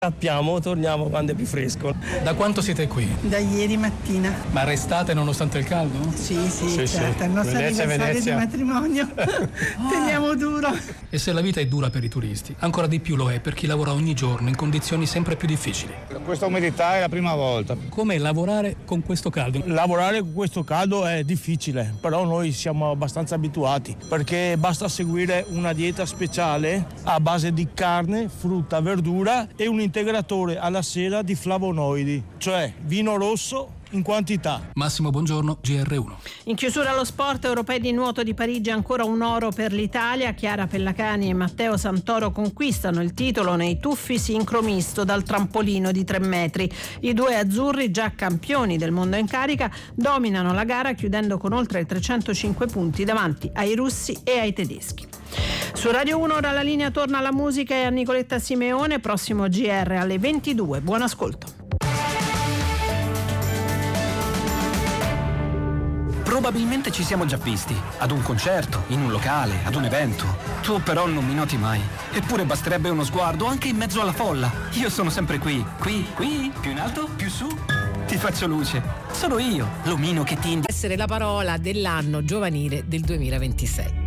Scappiamo, torniamo quando è più fresco. Da quanto siete qui? Da ieri mattina. Ma restate nonostante il caldo? Sì, certo, il nostro anniversario di matrimonio. Teniamo duro. E se la vita è dura per i turisti, ancora di più lo è per chi lavora ogni giorno in condizioni sempre più difficili. Questa umidità è la prima volta. Com'è lavorare con questo caldo? Lavorare con questo caldo è difficile, però noi siamo abbastanza abituati, perché basta seguire una dieta speciale a base di carne, frutta, verdura e un integratore alla sera di flavonoidi, cioè vino rosso in quantità. Massimo Buongiorno, GR1. In chiusura allo sport, europei di nuoto di Parigi, ancora un oro per l'Italia. Chiara Pellacani e Matteo Santoro conquistano il titolo nei tuffi sincro misto dal trampolino di 3 metri. I due azzurri, già campioni del mondo in carica, dominano la gara chiudendo con oltre 305 punti davanti ai russi e ai tedeschi. Su Radio 1 ora la linea torna alla musica e a Nicoletta Simeone, prossimo GR alle 22. Buon ascolto. Probabilmente ci siamo già visti, ad un concerto, in un locale, ad un evento. Tu però non mi noti mai. Eppure basterebbe uno sguardo anche in mezzo alla folla. Io sono sempre qui, più in alto, più su. Ti faccio luce. Sono io, l'omino che ti indica. Essere la parola dell'anno giovanile del 2027.